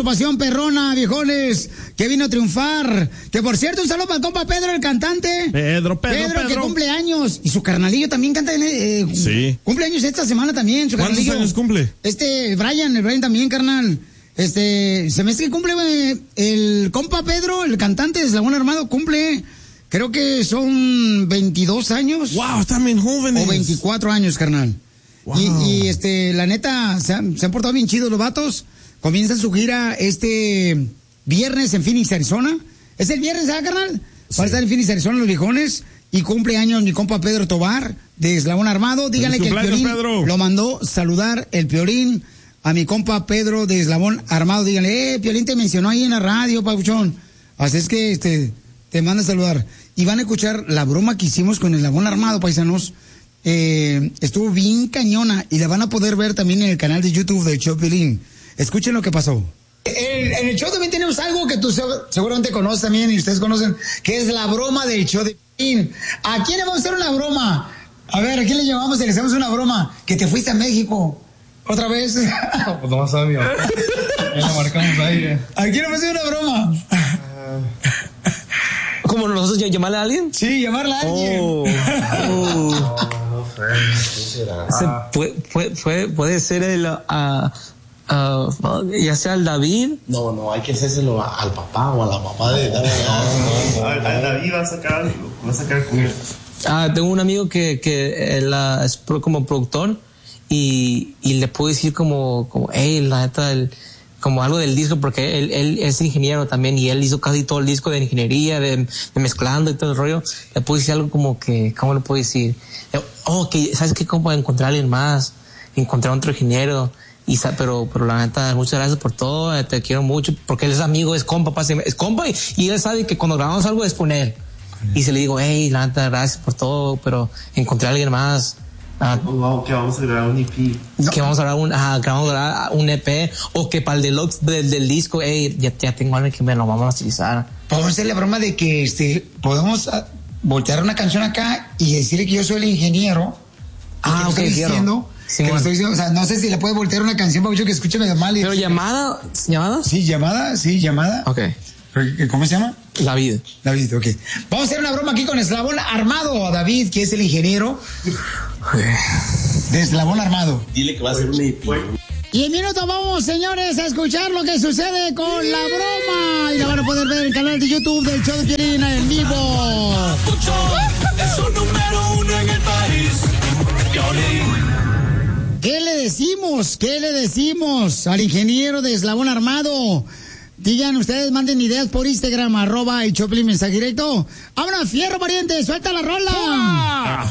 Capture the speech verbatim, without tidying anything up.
agrupación perrona, viejones, que vino a triunfar. Que por cierto, un saludo para el compa Pedro, el cantante. Pedro, Pedro, Pedro, Pedro. que cumple años. Y su carnalillo también canta. Eh, sí. Cumple años esta semana también. Su ¿Cuántos carnalillo. años cumple? Este, Brian, el Brian también, carnal. Este, se me hace que cumple, eh, el compa Pedro, el cantante de Eslabón Armado, cumple, creo que son veintidós años. Wow, están bien jóvenes. O veinticuatro años, carnal. Wow. Y, y este, la neta, se han, se han portado bien chidos los vatos. Comienzan su gira este viernes en Phoenix, Arizona. Es el viernes, ¿verdad, carnal? Sí. Para estar en Phoenix, Arizona, los viejones. Y cumple años mi compa Pedro Tobar, de Eslabón Armado. Díganle que el Piolín Pedro. Lo mandó saludar el Piolín a mi compa Pedro de Eslabón Armado. Díganle, eh, Piolín te mencionó ahí en la radio, Pauchón. Así es que este te manda a saludar. Y van a escuchar la broma que hicimos con Eslabón Armado, paisanos. Eh, estuvo bien cañona y la van a poder ver también en el canal de YouTube del show Piolín. Escuchen lo que pasó. En, en el show también tenemos algo que tú seguramente conoces también y ustedes conocen, que es la broma del show de Piolín. ¿A quién le vamos a hacer una broma? A ver, ¿a quién le llamamos y le hacemos una broma? Que te fuiste a México. ¿Otra vez? Pues no más sabía. Ya la marcamos ahí. ¿A quién le vamos a hacer una broma? ¿Cómo nosotros llamarle a alguien? Sí, llamarle a alguien. Oh, oh. No, no sé. ¿Quién será? Se puede, puede, puede, puede ser el... Uh, Uh, ya sea el David. No, no, hay que hacérselo a, al papá o a la mamá de David. No, no, no, no. David va a sacar algo, va a sacar cuidado. Ah, tengo un amigo que, que él, uh, es pro, como productor y, y le puedo decir como, como, hey, la neta, el, como algo del disco, porque él, él es ingeniero también y él hizo casi todo el disco de ingeniería, de, de mezclando y todo el rollo. Le puedo decir algo como que, ¿cómo le puedo decir? Oh, que, ¿sabes qué? Como encontrar a alguien más, encontrar a otro ingeniero. Y, pero, pero la neta, muchas gracias por todo, te quiero mucho, porque él es amigo, es compa, es compa, y, y él sabe que cuando grabamos algo es con él. Y se le digo, hey, la neta, gracias por todo, pero encontré a alguien más. Ah, oh, wow, que vamos a grabar un E P. No. Que vamos a grabar un, ah, que vamos a grabar un E P, o que para el deluxe del, del disco, hey, ya, ya tengo algo que me lo vamos a utilizar. Podemos hacer la broma de que, este, podemos voltear una canción acá y decirle que yo soy el ingeniero. Ah, ok, quiero. Sí, que estoy diciendo, o sea, no sé si le puede voltear una canción para que escuche medio mal. Y pero llamada, llamada. Sí, llamada, sí, llamada. Ok. ¿Cómo se llama? David. David, ok. Vamos a hacer una broma aquí con Eslabón Armado, David, que es el ingeniero de Eslabón Armado. Dile que va a ser un E P. Y en minutos vamos, señores, a escuchar lo que sucede con la broma. Y la van a poder ver en el canal de YouTube del show de Piolín en vivo. Es un número uno en el país. Piolín. ¿Qué le decimos? ¿Qué le decimos al ingeniero de Eslabón Armado? Digan ustedes, manden ideas por Instagram, arroba el Choplin mensaje directo. ¡Vámonos, fierro pariente! ¡Suelta la rola!